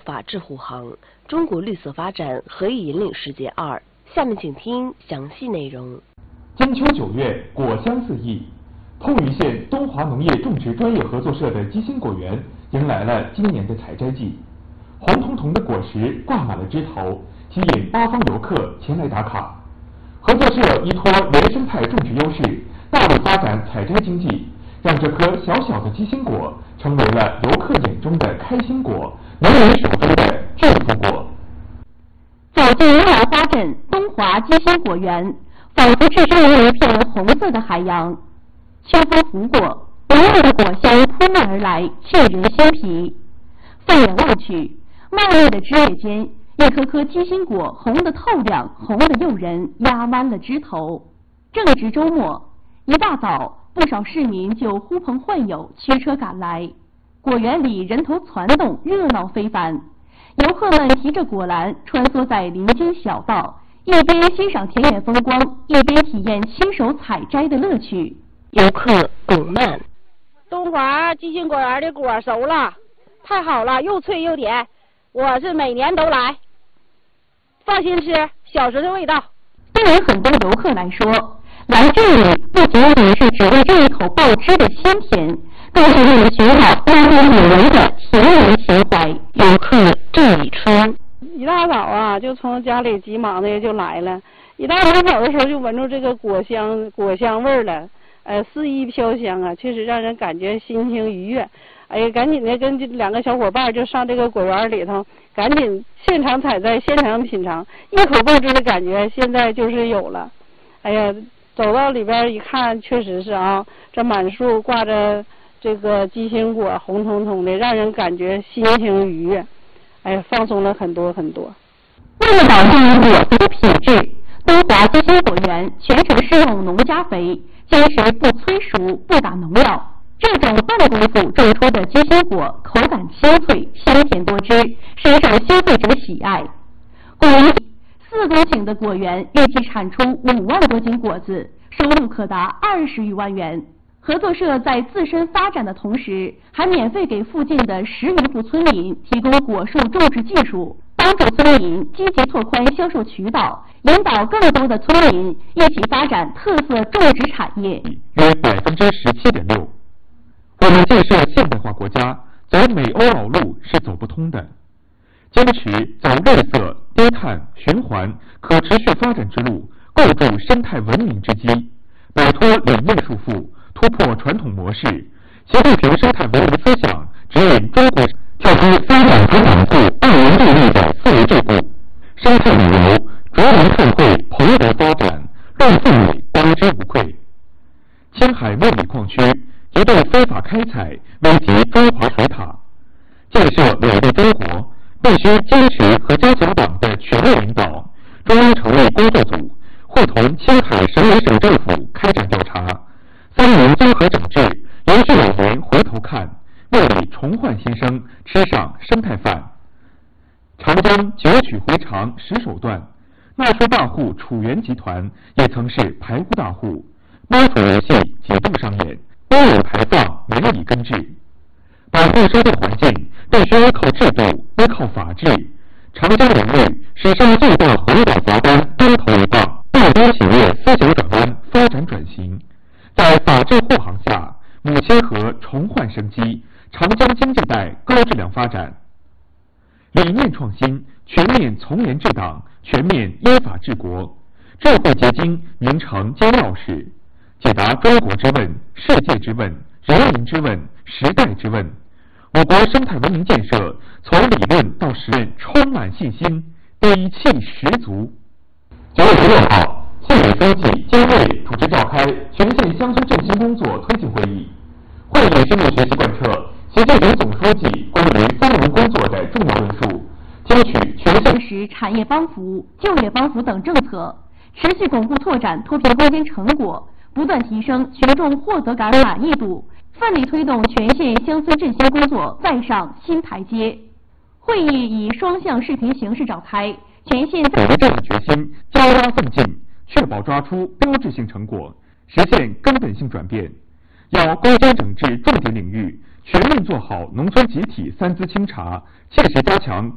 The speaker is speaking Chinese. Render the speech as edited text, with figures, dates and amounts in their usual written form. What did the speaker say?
法治护航，中国绿色发展何以引领世界2。下面请听详细内容。 金秋9月，果香四溢，通榆县东华农业种植专业合作社的鸡心果园迎来了今年的采摘季，红彤彤的果实挂满了枝头，吸引八方游客前来打卡。合作社依托原生态种植优势，大力发展采摘经济，让这颗小小的鸡心果成为了游客眼中的开心果，农民手中的致富果。 走进兰花镇东华鸡心果园，仿佛置身于一片红色的海洋。秋风拂过，浓郁的果香扑面而来，沁人心脾。放眼望去，茂密的枝叶间，一颗颗鸡心果红得透亮，红得诱人，压弯了枝头。正值周末，一大早，不少市民就呼朋唤友，驱车赶来。果园里人头攒动，热闹非凡。游客们提着果篮穿梭在林间小道，一边欣赏田园风光，一边体验亲手采摘的乐趣。 游客龚曼， 东华鸡心果园的果熟了，太好了，又脆又甜，我是每年都来，放心吃，小时的味道。 对于很多游客来说，来这里不仅仅是只为这一口爆汁的鲜甜，更是为了寻找温温有人的田园情怀。 游客郑以春， 一大早啊，就从家里急忙的就来了，一到门口的时候就闻着这个果香味了，肆意飘香啊，确实让人感觉心情愉悦。哎呀，赶紧的跟这2个小伙伴就上这个果园里头，赶紧现场采摘，现场品尝，一口爆汁的感觉现在就是有了。哎呀，走到里边一看，确实是啊，这满树挂着这个鸡心果，红彤彤的，让人感觉心情愉悦，哎呀，放松了很多很多。 为了保证果子的品质，东华鸡心果园全程施用农家肥，坚持不催熟、不打农药。这种笨功夫种出的鸡心果，口感清脆，香甜多汁，深受消费者喜爱。果园4公顷的果园预计产出5万多斤果子，收入可达20余万元。合作社在自身发展的同时，还免费给附近的10余户村民提供果树种植技术，帮助村民积极拓宽销售渠道，引导更多的村民一起发展特色种植产业。 约17.6%。我们建设现代化国家，走美欧老路是走不通的。坚持走绿色、低碳、循环、可持续发展之路，构筑生态文明之基，摆脱理念束缚，突破传统模式，习近平生态文明思想指引中国跳出发展和稳固2元对立的思维桎梏，生态旅游逐年创汇蓬勃发展，绿色美当之无愧。青海茉莉矿区一度非法开采，危及中华水塔。建设美丽中国，必须坚持和加强党的全面领导。中央成立工作组，会同青海省委省政府开展调查。3年综合整治，延续老年回头看，茉莉重焕新生，吃上生态饭。长江九曲回肠10手段，纳税大户楚原集团也曾是排污大户，猫鼠游戏几度上演。污染排放难以根治，保护生态环境必须依靠制度，依靠法治。长江流域史上最大环保罚单当头一棒，大中企业思想转弯，发展转型。在法治护航下，母亲河重焕生机，长江经济带高质量发展。理念创新，全面从严治党，全面依法治国，智慧结晶凝成金钥匙，解答中国之问、世界之问、人民之问、时代之问。我国生态文明建设从理论到实践充满信心，底气十足。9月16号，县委书记金卫主持召开全县乡村振兴工作推进会议。会议深入学习贯彻习近平总书记关于3农工作的重要论述，听取全县实产业帮扶、就业帮扶等政策，持续巩固拓展脱贫攻坚成果，不断提升群众获得感满意度，奋力推动全县乡村振兴工作再上新台阶。会议以双向视频形式召开，全县有了这样决心，加压奋进，确保抓出标志性成果，实现根本性转变。要攻坚整治重点领域，全面做好农村集体3资清查，切实加强